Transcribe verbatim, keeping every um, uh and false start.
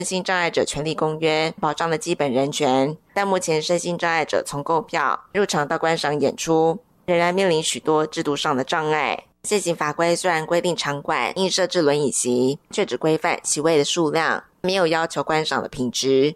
身心障碍者权利公约保障了基本人权，但目前身心障碍者从购票、入场到观赏演出，仍然面临许多制度上的障碍。现行法规虽然规定场馆应设置轮椅席，却只规范席位的数量，没有要求观赏的品质。